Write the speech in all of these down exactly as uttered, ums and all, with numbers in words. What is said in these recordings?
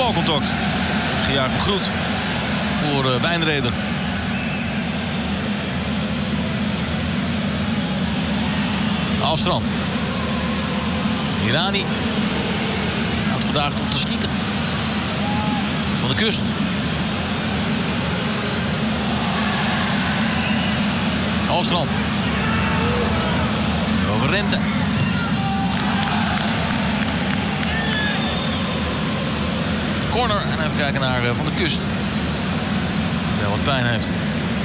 balcontact. Het gejaagd begroet voor uh, Wijnreder. Alstrand. Irani. Uitgedaagd om te schieten. Van de Kust. Alstrand. Over Rente. Corner. En even kijken naar uh, Van de Kust. Die wel wat pijn heeft.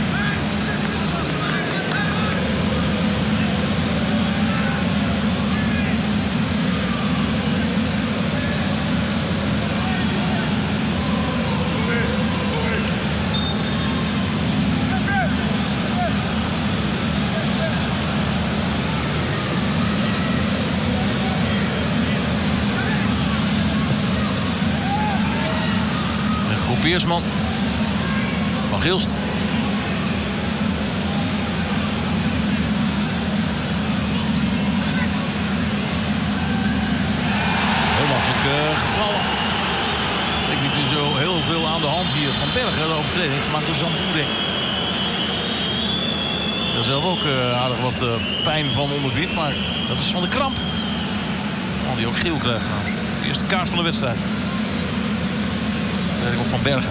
Peersman. Van Gilst. Heel makkelijk uh, gevallen. Ik denk niet zo heel veel aan de hand hier. Van Bergen, de overtreding gemaakt door Zamboerek. Daar zelf ook uh, aardig wat uh, pijn van ondervindt, maar dat is van de kramp. Man die ook geel krijgt trouwens. De eerste kaart van de wedstrijd. Op Van Bergen.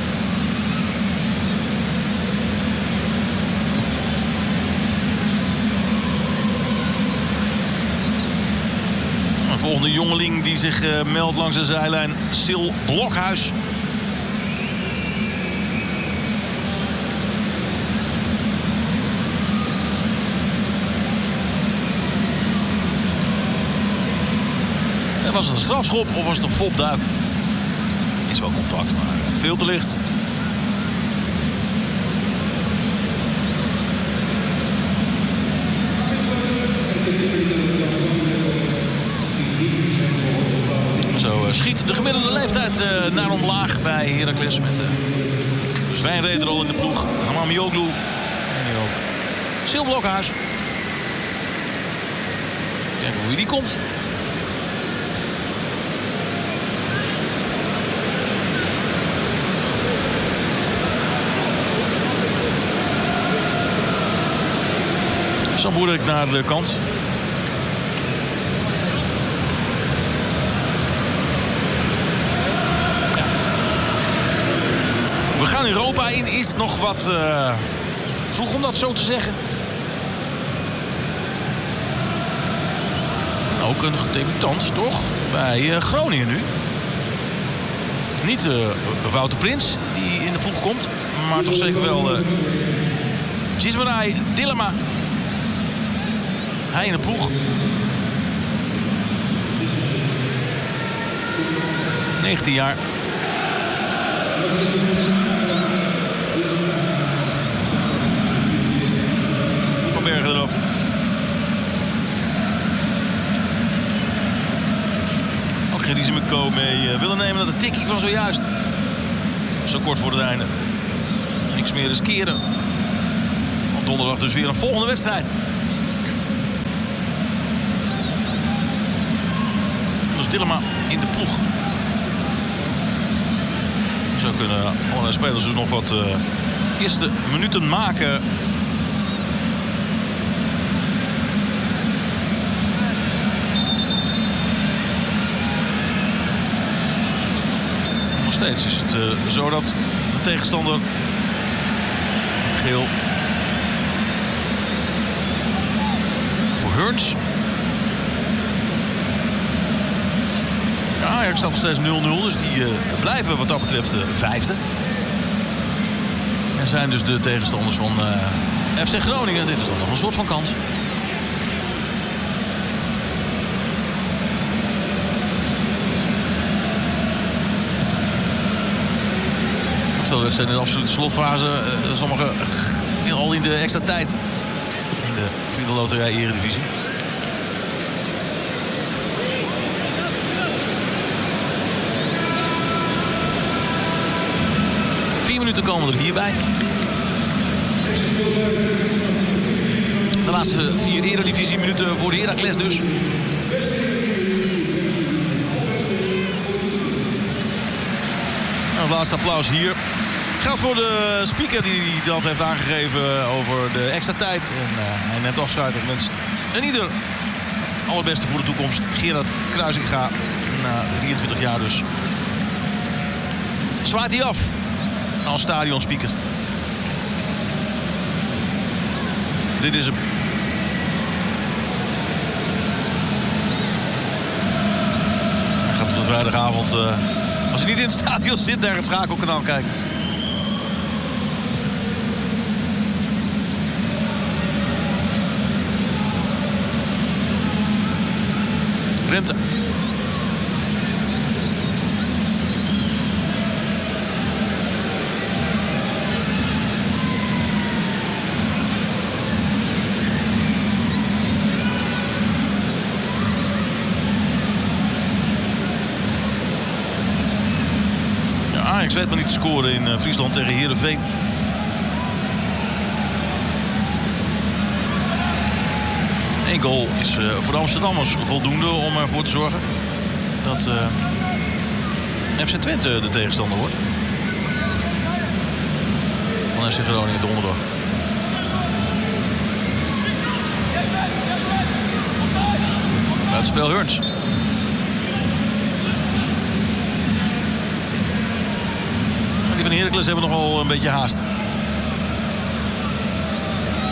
Een volgende jongeling die zich uh, meldt langs de zijlijn. Sil Blokhuis. En was het een strafschop of was het een fopduik? Is wel contact, maar veel te licht. Zo uh, schiet de gemiddelde leeftijd uh, naar omlaag bij Heracles. Met uh, dus Wijnreder al in de ploeg. Hamamioglu. En nu ook Sil Blokhuis. Kijken hoe wie die komt. Zamboerek naar de kant. Ja. We gaan Europa in. Is nog wat uh, vroeg om dat zo te zeggen. Ook een debutant, toch? Bij uh, Groningen nu. Niet uh, Wouter Prins, die in de ploeg komt. Maar toch zeker wel uh, Gismarai Dillema. Hij in de ploeg. negentien jaar. Van Bergen eraf. Ook geen Riesemeko mee uh, willen nemen naar de tikkie van zojuist. Zo kort voor het einde. Niks meer riskeren. Want donderdag dus weer een volgende wedstrijd. Dillema in de ploeg. Zo kunnen allerlei spelers dus nog wat uh, eerste minuten maken. Nog steeds is het uh, zo dat de tegenstander geel voor Hearns. Ajax staat nog steeds nul nul, dus die uh, blijven wat dat betreft uh, vijfde. En zijn dus de tegenstanders van uh, F C Groningen. Dit is dan nog een soort van kans. Veel wedstrijden in de absolute slotfase. Uh, sommige uh, al in de extra tijd. In de Friedel Loterij Eredivisie. Vier minuten komen er hierbij. De laatste vier Eredivisie minuten voor de Heracles dus. laatste applaus hier geldt voor de speaker die dat heeft aangegeven over de extra tijd. En uh, hij neemt afscheid en wenst en ieder het allerbeste voor de toekomst. Gerard Kruisinga, na drieëntwintig jaar dus, zwaait hij af als stadionspeaker. Dit is hem. Hij gaat op de vrijdagavond, uh, als hij niet in het stadion zit, naar het schakelkanaal kijken. Rente. Ajax weet maar niet te scoren in uh, Friesland tegen Heerenveen. Eén goal is uh, voor de Amsterdammers voldoende om ervoor te zorgen dat uh, F C Twente de tegenstander wordt van F C Groningen donderdag. Buitenspel Heurns. Die van Heracles hebben nogal een beetje haast.